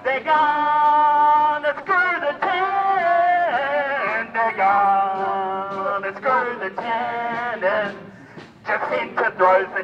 They're gonna screw the tent. They're gonna screw the tent. And Jacinta throws the